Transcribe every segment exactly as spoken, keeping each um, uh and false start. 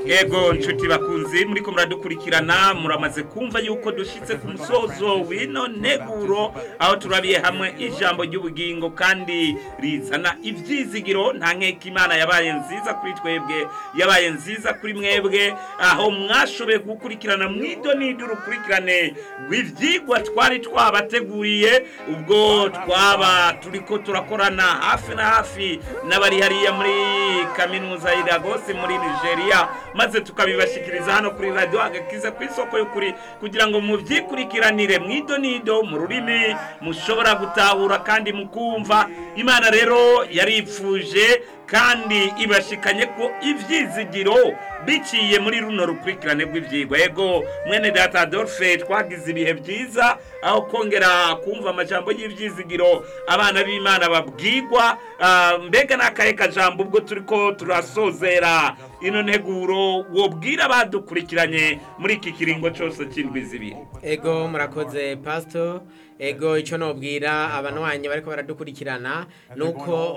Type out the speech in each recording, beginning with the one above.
Yego nshuti bakunzi muri ko muradukurikirana muramaze kumva yuko dushitse ku musozo wino neguro aho turabiye hamwe ijambo ry'ubugingo kandi rizana ivyizigiro nta nkeka Imana yabaye nziza kuri twebwe yabaye nziza kuri mwebwe aho mwashobe gukurikirana mwido niduru kurikirane rw'ivyigwa twari twabateguriye ubwo twaba turiko turakorana hafi na hafi n'abari hariya muri kaminuza ya Lagos muri Nigeria maze tukabibashikiriza hano kuri radio agakiza ku isoko y'ukuri kugira ngo muvyikurikiranire mwido nido mu rurimi mushobora gutahura kandi mukumva. Imana rero yaripfuje kandi ibashikanye ko ivyizigiro biciye muri runo rukurikirane rw'ivyigwa. Yego mwene data Adolphe twagize ibihe byiza aho kongera kumva amajambo y'ivyizigiro abana b'Imana babwirwa. Uh, mbega nakaye kajambo ubwo turiko turasozera ino nteguro wobwira badukurikiranye muri iki kiringo cyose cy'indwi zibiri. Ego murakoze pastor. Ego ico nobwira abanwanye bariko baradukurikirana nuko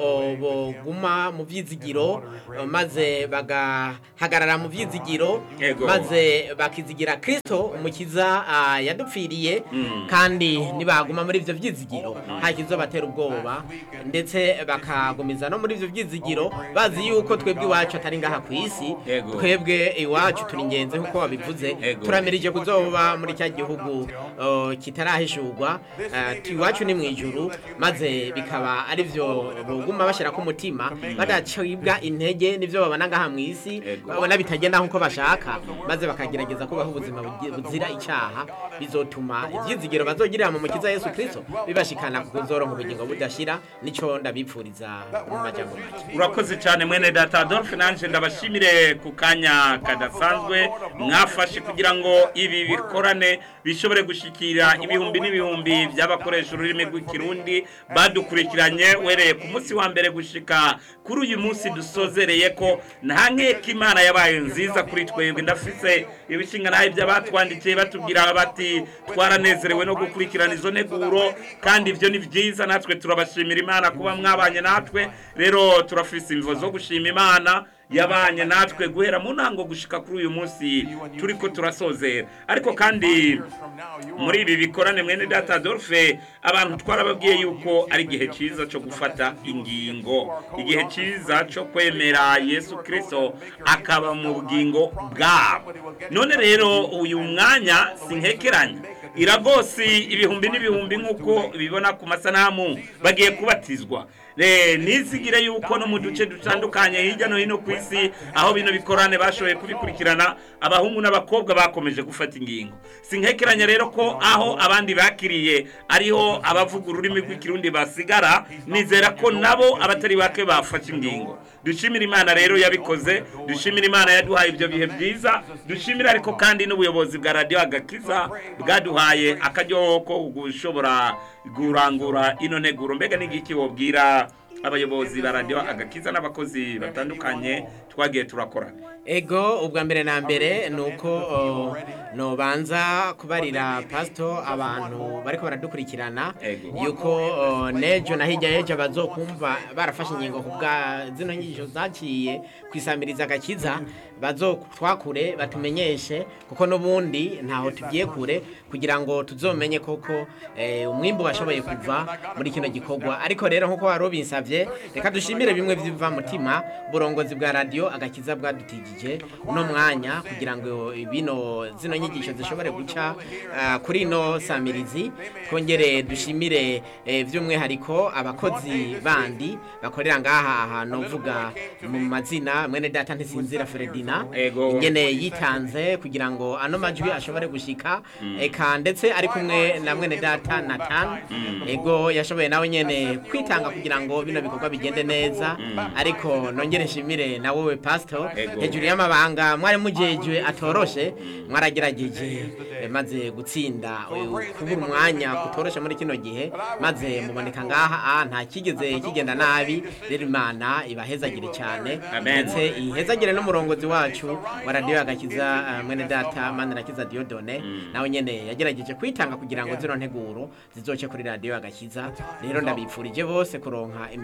boguma mu vyizigiro maze bagahagarara mu vyizigiro maze bakizigira Kristo umukiza uh, yadupfiriye mm. kandi nibaguma muri ivyo vyizigiro mm. hakizo batera ubwoba ndetse bakagumiza no muri ivyo vyizigiro bazi yuko twebwe iwacu atari ngaha ku isi twebwe iwacu turi ingenzi nkuko wabivuze turamirije kuzoba muri cya gihugu uh, kitarahishurwa uh, iwacu ni mwijuru maze bikaba ari vyo boguma bashira ku mutima badacibwa intege nivyo babana ngaha mu isi babona bitagenda nkuko bashaka maze bakagerageza kubaho ubuzima buzira icyaha bizotuma ivyizigiro bazogirira mu mukiza Yesu Kristo bibashikana kuzoronka ubugingo budashira nico ndabipfuriza mu majambo make. Urakoze cyane mwene data Adolphe nanje ndabashimire ku kanya kadasanzwe mwafashe kugira ngo ibi bikorane bishobore gushikira ibihumbi n'ibihumbi by'abakoresha ururimi rw'ikirundi badukurikiranye wereye ku munsi wa mbere gushika kuri uyu munsi dusozereye ko nta nkeka Imana yabaye nziza kuri twebwe. Ndafise ibishinga naho by'abatwandikiye batubwira bati twaranezerewe no gukurikirana izo neguro kandi ivyo ni byiza natwe turabashimira Imana kuba mwabanye natwe. Rero turafise imvo zo gushima Imana yabanye natwe guhera mu ntango gushika kuri uyu munsi turiko turasozera. Ariko kandi muri ibi bikorane mwene data Adolphe abantu twarababwiye yuko ari gihe ciza cyo gufata ingingo, igihe ciza cyo kwemera Yesu Kristo akaba mu bugingo bwabo. None rero uyu mwanya sinkekeranya iragosi ibihumbi n'ibihumbi nkuko bibona ku masanamu bagiye kubatizwa. Le nizigire yuko no mu duce dutandukanye hirya no hino ku isi aho bino bikorane bashoboye kubikurikirana abahungu n'abakobwa bakomeje gufata ingingo. Sinkekeranya rero ko aho abandi bakiriye ariho abavuga ururimi rw'ikirundi basigara, nizera ko nabo abatari bake bafashe ingingo. Dushimira Imana rero yabikoze, dushimira Imana yaduhaye ibyo bihe byiza, dushimira ariko kandi n'ubuyobozi bwa radio Agakiza bwaduhaye akaryo ko gushobora gurangura ino neguro. Mbega n'igiki wobwira abayobozi ba radio Agakiza n'abakozi batandukanye twagiye turakora? Ego ubwa mbere na mbere nuko uh, no banza kubarira pastor abantu bariko baradukurikirana yuko uh, nejo na hirya yejo bazokumva barafashe ingingo kubwa zino nyigisho zaciye kwisamiriza Agakiza bazotwakure batumenyeshe kuko nubundi ntaho tugiye kure kugira ngo tuzomenye koko eh, umwimbo washoboye kuva muri kino gikorwa. Ariko rero nkuko warobinsavye reka dushimire bimwe biva mutima burongozi bwa radio Agakiza bwadutijije uno mwanya kugira ngo bino zino nyigisho zishobore guca uh, kuri no samirizi. Twongere dushimire eh, vyumwe hariko abakozi bandi bakorera ngaha ahantu vuga mu mazina mwene data Ntisinzira Fredina ingene yitanze kugira ngo ano majwi ashobore gushika mm. eka ndetse ari kumwe na mwene data Nathan mm. ego yashoboye nawe nyene kwitanga kugira ngo bino bikorwa bigende neza mm. ariko nongere nshimire na wowe pastor hejuru y'amabanga mwari mujejwe atoroshe mwaragerageje maze gutsinda kubura umwanya kutorosha muri kino gihe maze muboneka ngaha ah nta kigeze kigenda nabi. Rero Imana ibahezagire cyane ndetse ihezagire no murongozi wacu wa radio Agakiza uh, mwene data Manirakiza Diodone mm. nawe nyene yagerageje kwitanga kugira ngo zino nteguro zizoce kuri radio Agakiza. Rero ndabipfurije bose kuronka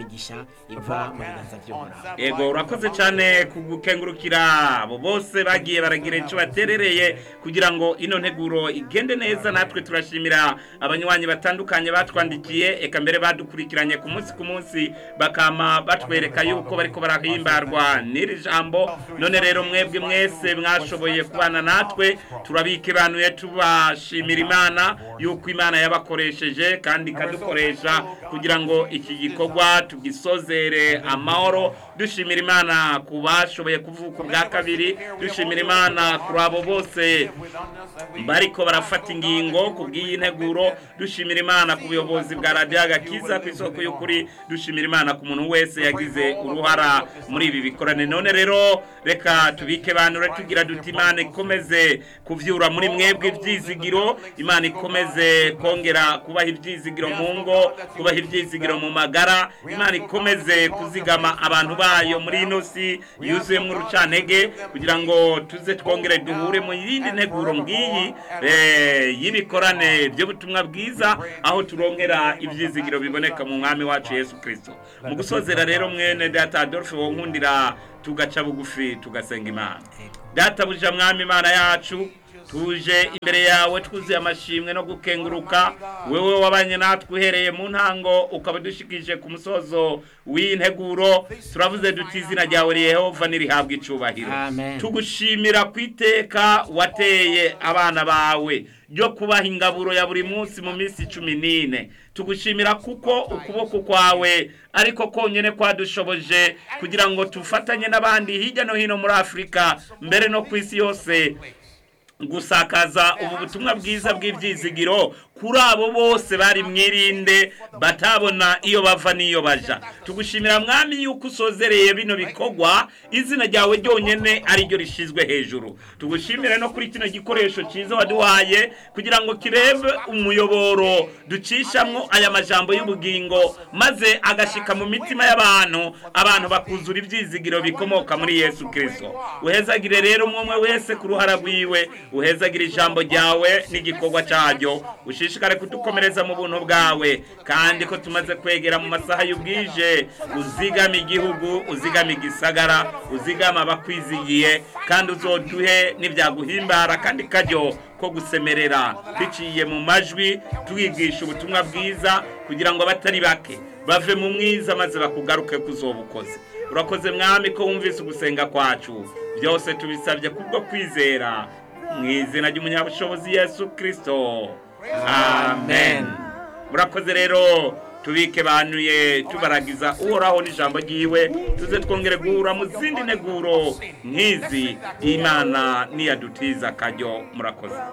imigisha iva mu biganza by'Uhoraho. Ego urakoze cyane kugukengurukira abo bose bagiye baragira icyo baterereye kugira ngo ino nteguro igende neza. Natwe turashimira abanywanyi batandukanye batwandikiye eka mbere badukurikiranye ku munsi ku munsi bakama batwereka yuko bariko barahimbarwa n'iri jambo. None rero mwebwe mwese mwashoboye kubana natwe turabikebanuye tubashimira Imana yuko Imana yabakoresheje kandi kadukoresha kugira ngo iki gikorwa tugisozere amahoro. Dushimira Imana kubashoboye kuvuka bwa kabiri, dushimira Imana kuri abo bose bariko barafata ingingo kubw'iyi nteguro, dushimira Imana ku buyobozi bwa Radio Agakiza ku isoko y'ukuri, dushimira Imana ku muntu wese yagize uruhara muri ibi bikorane. None rero reka tubike banure tugira duti Imana ikomeze kuvyura muri mwebwe ivyizigiro, Imana ikomeze kongera kubaha ivyizigiro mu ngo, kubaha ivyizigiro mu magara, Imana ikomeze kuzigama abantu bayo muri ino si yuzuye mu rucantege kugira ngo tuze twongere duhure mu yindi nteguro ngiyi eh yibikorane byo butumwa bwiza aho turongera ivyizigiro biboneka mu mwami wacu Yesu Kristo. Mu gusozera rero mwene Data Adolphe wo nkundira tugaca bugufi tugasenga Imana. Data buja mwami Imana yacu tuje imbere yawe twuzuye amashimwe no gukenguruka, wewe wabanye natwe uhereye mu ntango ukabadushikije ku musozo w'integuro. Turavuze duti izina ryawe Yehova nirihabwa icubahiro. Tugushimira kwiteka wateye abana bawe ryo kubaha ingaburo ya buri munsi mu minsi cumi n'ine. Tugushimira kuko ukuboko kwawe ariko konyene kwadushoboje kugira ngo tufatanye n'abandi hirya no hino muri Afrika mbere no ku isi yose gusakaza ubu butumwa bwiza bw'ivyizigiro kuri abo bose bari mwirinde batabona iyo bava niyo baja. Tugushimira mwami yuko usozereye bino bikogwa, izina ryawe ryonyene ari ryo rishizwe hejuru. Tugushimire no kuri kino gikoresho ciza waduhaye kugira ngo kirebe umuyoboro ducishamwo aya majambo y'ubugingo maze agashika mu mitima y'abantu, abantu bakuzura ivyizigiro bikomoka muri Yesu Kristo. Uhezagire rero umwe wese ku ruhara rwiwe, uhezagire ijambo ryawe n'igikorwa cyaryo, ushishikare kudukomereza mu buntu bwawe, kandi ko tumaze kwegera mu masaha y'ubwije uzigama igihugu, uzigama igisagara, uzigama abakwizigiye, kandi uzoduhe n'ibyaguhimbara kandi kajyo ko gusemerera biciye mu majwi twigisha ubutumwa bwiza kugira ngo abatari bake bave mu mwiza maze bakugaruke kuzobukoze. Urakoze mwami ko wumvise ugusenga kwacu, byose tubisabye kubwo kwizera mu izina ry'umunyabushobozi Yesu Kristo. Amen. Murakoze rero tubike banuye tubaragiza uhoraho n'ijambo ryiwe, tuze twongere guhura mu zindi neguro nk'izi Imana niyadutiza kajyo. Murakoze.